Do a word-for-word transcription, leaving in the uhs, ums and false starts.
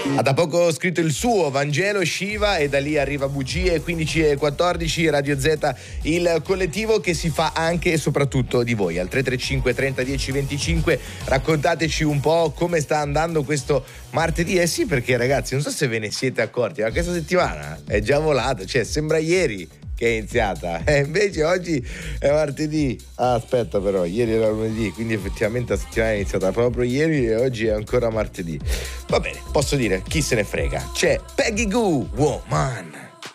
Ha da poco scritto il suo Vangelo Shiva e da lì arriva Bugie quindici e quattordici, Radio Z, il collettivo che si fa anche e soprattutto di voi. Al tre tre cinque trenta dieci venticinque raccontateci un po' come sta andando questo martedì. Eh sì, perché ragazzi, non so se ve ne siete accorti, ma questa settimana è già volata, cioè sembra ieri che è iniziata, e invece oggi è martedì. Ah, aspetta, però ieri era lunedì, quindi effettivamente la settimana è iniziata proprio ieri e oggi è ancora martedì. Va bene, posso dire, chi se ne frega. C'è Peggy Gou, Woman.